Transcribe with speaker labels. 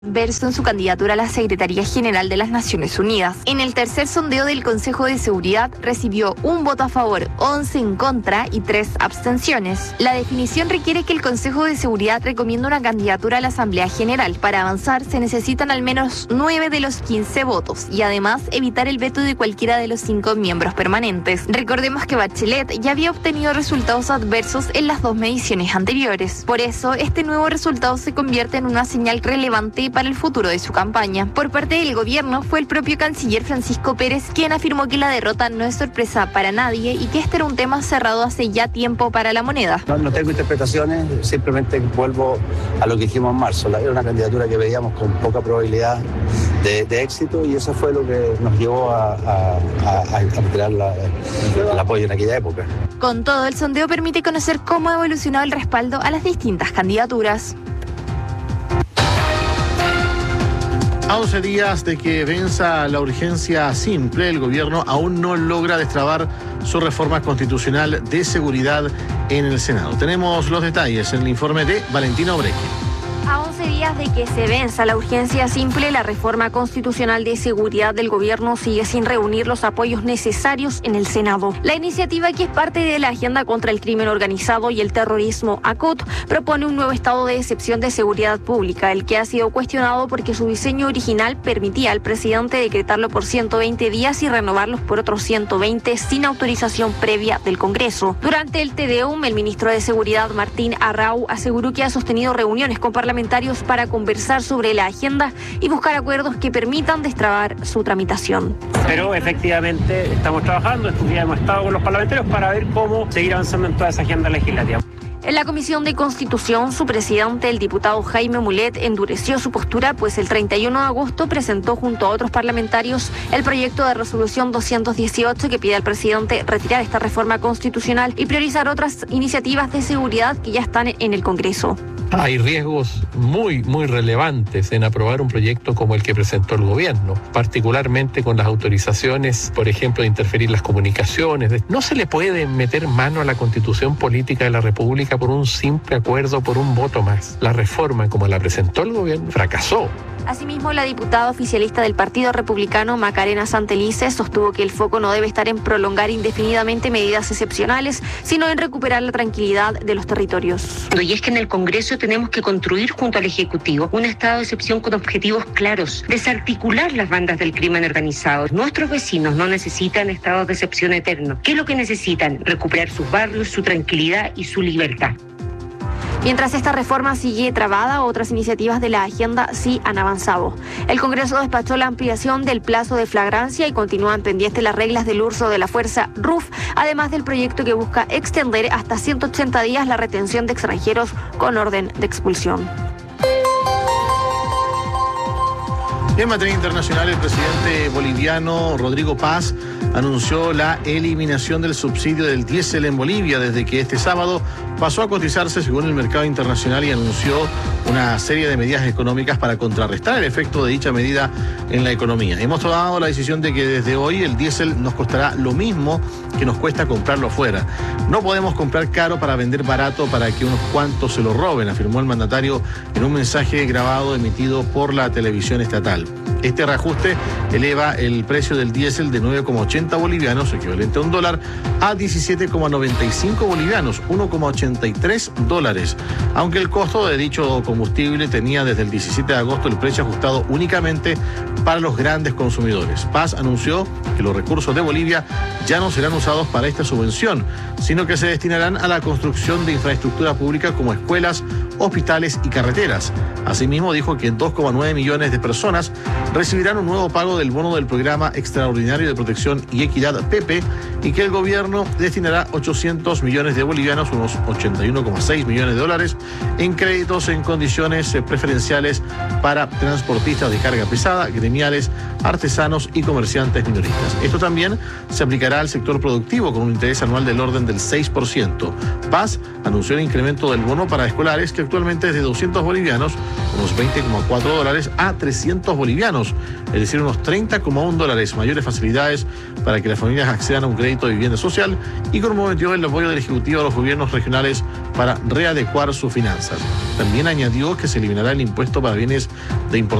Speaker 1: Verso en su candidatura a la Secretaría General de las Naciones Unidas. En el tercer sondeo del Consejo de Seguridad recibió un voto a favor, 11 en contra y 3 abstenciones. La definición requiere que el Consejo de Seguridad recomiende una candidatura a la Asamblea General. Para avanzar se necesitan al menos 9 de los 15 votos y además evitar el veto de cualquiera de los 5 miembros permanentes. Recordemos que Bachelet ya había obtenido resultados adversos en las 2 mediciones anteriores. Por eso, este nuevo resultado se convierte en una señal relevante para el futuro de su campaña. Por parte del gobierno, fue el propio canciller Francisco Pérez quien afirmó que la derrota no es sorpresa para nadie y que este era un tema cerrado hace ya tiempo para la moneda.
Speaker 2: No tengo interpretaciones, simplemente vuelvo a lo que dijimos en marzo. Era una candidatura que veíamos con poca probabilidad de éxito y eso fue lo que nos llevó a retirar el apoyo en aquella época.
Speaker 1: Con todo, el sondeo permite conocer cómo ha evolucionado el respaldo a las distintas candidaturas.
Speaker 3: A 11 días de que venza la urgencia simple, el gobierno aún no logra destrabar su reforma constitucional de seguridad en el Senado. Tenemos los detalles en el informe de Valentina Obrequi.
Speaker 1: A 11 días de que se venza la urgencia simple, la reforma constitucional de seguridad del gobierno sigue sin reunir los apoyos necesarios en el Senado. La iniciativa, que es parte de la agenda contra el crimen organizado y el terrorismo ACOT, propone un nuevo estado de excepción de seguridad pública, el que ha sido cuestionado porque su diseño original permitía al presidente decretarlo por 120 días y renovarlos por otros 120 sin autorización previa del Congreso. Durante el TDUM, el ministro de Seguridad, Martín Arrau, aseguró que ha sostenido reuniones con parlamentarios para conversar sobre la agenda y buscar acuerdos que permitan destrabar su tramitación.
Speaker 4: Pero efectivamente estamos trabajando, estos días hemos estado con los parlamentarios para ver cómo seguir avanzando en toda esa agenda legislativa.
Speaker 1: En la Comisión de Constitución, su presidente, el diputado Jaime Mulet, endureció su postura, pues el 31 de agosto presentó junto a otros parlamentarios el proyecto de resolución 218 que pide al presidente retirar esta reforma constitucional y priorizar otras iniciativas de seguridad que ya están en el Congreso.
Speaker 5: Hay riesgos muy relevantes en aprobar un proyecto como el que presentó el gobierno, particularmente con las autorizaciones, por ejemplo, de interferir las comunicaciones. No se le puede meter mano a la Constitución Política de la República por un simple acuerdo, por un voto más. La reforma, como la presentó el gobierno, fracasó.
Speaker 1: Asimismo, la diputada oficialista del Partido Republicano, Macarena Santelice, sostuvo que el foco no debe estar en prolongar indefinidamente medidas excepcionales, sino en recuperar la tranquilidad de los territorios.
Speaker 6: Y es que en el Congreso tenemos que construir junto al Ejecutivo un estado de excepción con objetivos claros, desarticular las bandas del crimen organizado. Nuestros vecinos no necesitan estados de excepción eternos. ¿Qué es lo que necesitan? Recuperar sus barrios, su tranquilidad y su libertad.
Speaker 1: Mientras esta reforma sigue trabada, otras iniciativas de la agenda sí han avanzado. El Congreso despachó la ampliación del plazo de flagrancia y continúan pendientes las reglas del uso de la fuerza RUF, además del proyecto que busca extender hasta 180 días la retención de extranjeros con orden de expulsión.
Speaker 3: En materia internacional, el presidente boliviano Rodrigo Paz anunció la eliminación del subsidio del diésel en Bolivia desde que este sábado pasó a cotizarse según el mercado internacional y anunció una serie de medidas económicas para contrarrestar el efecto de dicha medida en la economía. Hemos tomado la decisión de que desde hoy el diésel nos costará lo mismo que nos cuesta comprarlo afuera. No podemos comprar caro para vender barato para que unos cuantos se lo roben, afirmó el mandatario en un mensaje grabado emitido por la televisión estatal. Este reajuste eleva el precio del diésel de 9,80 bolivianos, equivalente a $1, a 17,95 bolivianos, 1,83 dólares. Aunque el costo de dicho combustible tenía desde el 17 de agosto el precio ajustado únicamente para los grandes consumidores. Paz anunció que los recursos de Bolivia ya no serán usados para esta subvención, sino que se destinarán a la construcción de infraestructura pública como escuelas, hospitales y carreteras. Asimismo, dijo que 2,9 millones de personas recibirán un nuevo pago del bono del Programa Extraordinario de Protección y Equidad PEPE y que el gobierno destinará 800 millones de bolivianos, unos 81,6 millones de dólares, en créditos en condiciones preferenciales para transportistas de carga pesada, gremiales, artesanos y comerciantes minoristas. Esto también se aplicará al sector productivo con un interés anual del orden del 6%. Paz anunció el incremento del bono para escolares que actualmente es de 200 bolivianos, unos $20,4 a 300 bolivianos, es decir, unos $30,1, mayores facilidades para que las familias accedan a un crédito de vivienda social y comprometió el apoyo del Ejecutivo a los gobiernos regionales para readecuar sus finanzas. También añadió que se eliminará el impuesto para bienes de importación